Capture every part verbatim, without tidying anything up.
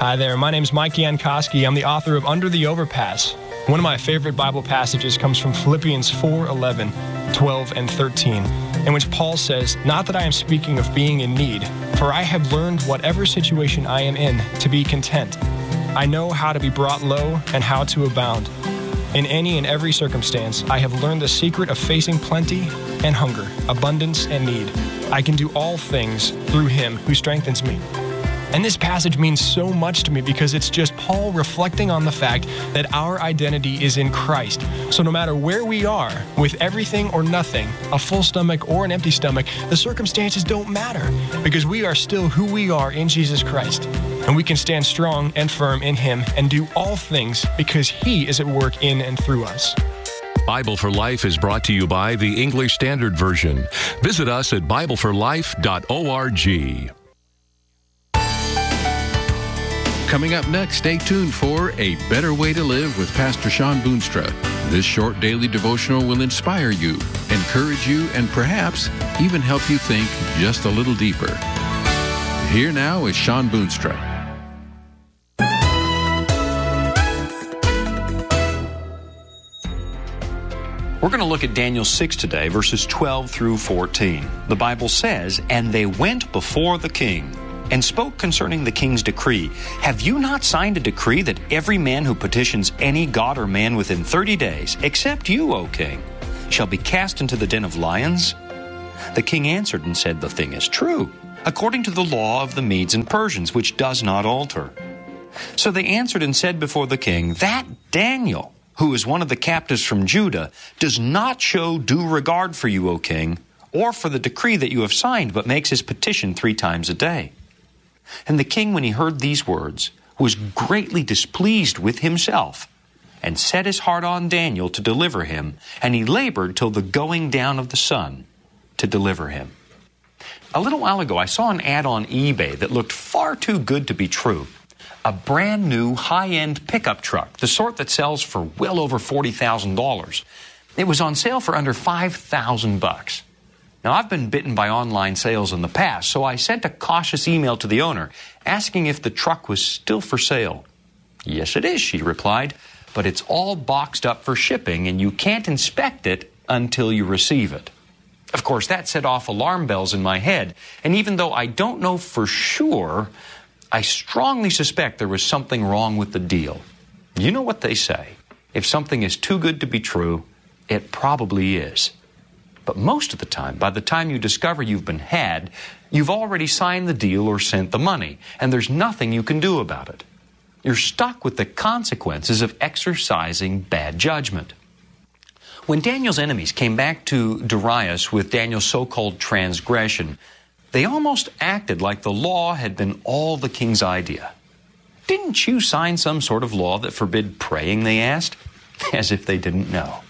Hi there, my name's Mike Yankoski. I'm the author of Under the Overpass. One of my favorite Bible passages comes from Philippians four eleven, twelve, and thirteen, in which Paul says, "Not that I am speaking of being in need, for I have learned whatever situation I am in to be content. I know how to be brought low and how to abound. In any and every circumstance, I have learned the secret of facing plenty and hunger, abundance and need. I can do all things through Him who strengthens me." And this passage means so much to me because it's just Paul reflecting on the fact that our identity is in Christ. So no matter where we are, with everything or nothing, a full stomach or an empty stomach, the circumstances don't matter because we are still who we are in Jesus Christ. And we can stand strong and firm in Him and do all things because He is at work in and through us. Bible for Life is brought to you by the English Standard Version. Visit us at bible for life dot org. Coming up next, stay tuned for A Better Way to Live with Pastor Sean Boonstra. This short daily devotional will inspire you, encourage you, and perhaps even help you think just a little deeper. Here now is Sean Boonstra. We're going to look at Daniel six today, verses twelve through fourteen. The Bible says, "And they went before the king and spoke concerning the king's decree. Have you not signed a decree that every man who petitions any god or man within thirty days, except you, O king, shall be cast into the den of lions?" The king answered and said, "The thing is true, according to the law of the Medes and Persians, which does not alter." So they answered and said before the king, "That Daniel, who is one of the captives from Judah, does not show due regard for you, O king, or for the decree that you have signed, but makes his petition three times a day." And the king, when he heard these words, was greatly displeased with himself, and set his heart on Daniel to deliver him, and he labored till the going down of the sun to deliver him. A little while ago, I saw an ad on eBay that looked far too good to be true. A brand new high-end pickup truck, the sort that sells for well over forty thousand dollars. It was on sale for under five thousand bucks. Now, I've been bitten by online sales in the past, so I sent a cautious email to the owner asking if the truck was still for sale. "Yes, it is," she replied, "but it's all boxed up for shipping and you can't inspect it until you receive it." Of course, that set off alarm bells in my head, and even though I don't know for sure, I strongly suspect there was something wrong with the deal. You know what they say, if something is too good to be true, it probably is. But most of the time, by the time you discover you've been had, you've already signed the deal or sent the money, and there's nothing you can do about it. You're stuck with the consequences of exercising bad judgment. When Daniel's enemies came back to Darius with Daniel's so-called transgression, they almost acted like the law had been all the king's idea. "Didn't you sign some sort of law that forbid praying?" they asked, as if they didn't know.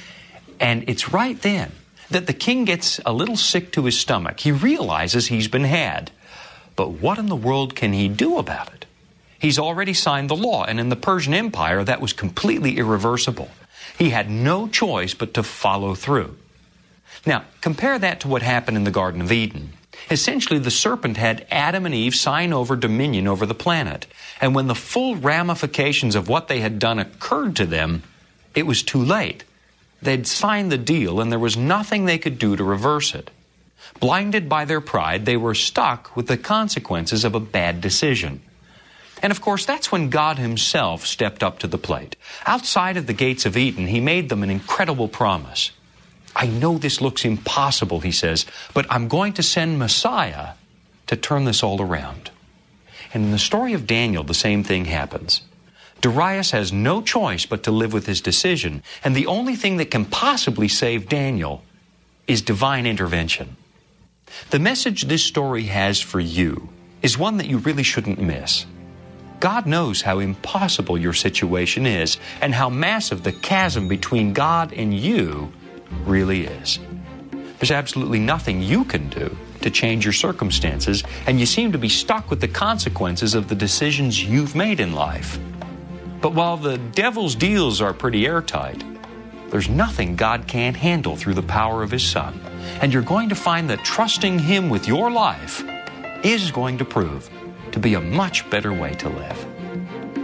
And it's right then that the king gets a little sick to his stomach. He realizes he's been had. But what in the world can he do about it? He's already signed the law, and in the Persian Empire, that was completely irreversible. He had no choice but to follow through. Now, compare that to what happened in the Garden of Eden. Essentially, the serpent had Adam and Eve sign over dominion over the planet. And when the full ramifications of what they had done occurred to them, it was too late. They'd signed the deal, and there was nothing they could do to reverse it. Blinded by their pride, they were stuck with the consequences of a bad decision. And of course, that's when God Himself stepped up to the plate. Outside of the gates of Eden, He made them an incredible promise. "I know this looks impossible," He says, "but I'm going to send Messiah to turn this all around." And in the story of Daniel, the same thing happens. Darius has no choice but to live with his decision, and the only thing that can possibly save Daniel is divine intervention. The message this story has for you is one that you really shouldn't miss. God knows how impossible your situation is and how massive the chasm between God and you really is. There's absolutely nothing you can do to change your circumstances, and you seem to be stuck with the consequences of the decisions you've made in life. But while the devil's deals are pretty airtight, there's nothing God can't handle through the power of His Son. And you're going to find that trusting Him with your life is going to prove to be a much better way to live.